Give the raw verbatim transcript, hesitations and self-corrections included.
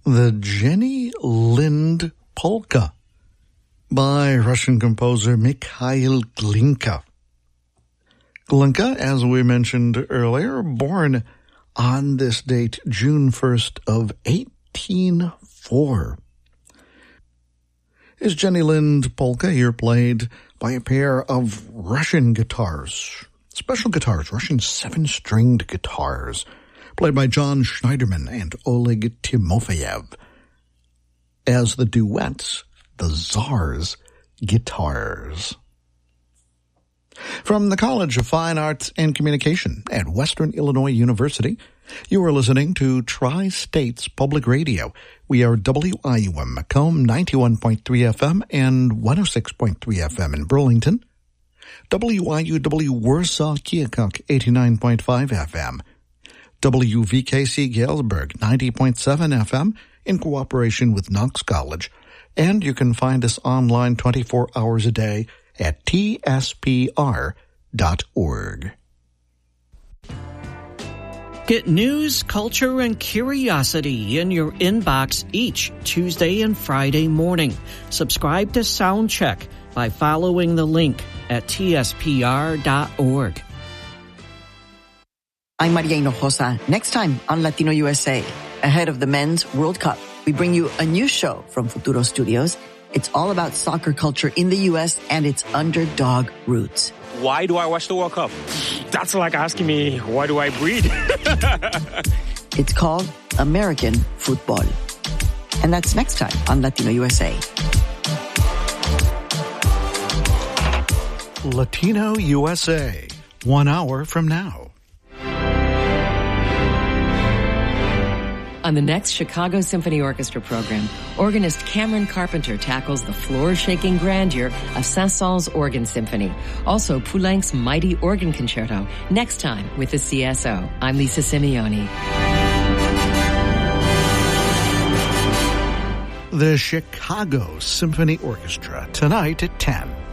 the Jenny Lind Polka by Russian composer Mikhail Glinka. Glinka, as we mentioned earlier, born on this date, June first of eighteen oh four. His Jenny Lind Polka here played by a pair of Russian guitars, special guitars, Russian seven-stringed guitars, played by John Schneiderman and Oleg Timofeyev, as the duets, the Tsar's Guitars. From the College of Fine Arts and Communication at Western Illinois University, you are listening to Tri-States Public Radio. We are W I U M Macomb ninety-one point three F M and one oh six point three F M in Burlington, W I U W Warsaw Keokuk eighty-nine point five F M, W V K C Galesburg ninety point seven F M in cooperation with Knox College, and you can find us online twenty-four hours a day at T S P R dot org. Get news, culture, and curiosity in your inbox each Tuesday and Friday morning. Subscribe to Soundcheck by following the link at T S P R dot org. I'm Maria Hinojosa. Next time on Latino U S A, ahead of the Men's World Cup, we bring you a new show from Futuro Studios. It's all about soccer culture in the U S and its underdog roots. Why do I watch the World Cup? That's like asking me, why do I breathe? It's called American Football. And that's next time on Latino U S A. Latino U S A, one hour from now. On the next Chicago Symphony Orchestra program, organist Cameron Carpenter tackles the floor-shaking grandeur of Saint-Saëns Organ Symphony. Also, Poulenc's Mighty Organ Concerto, next time with the C S O. I'm Lisa Simeone. The Chicago Symphony Orchestra, tonight at ten.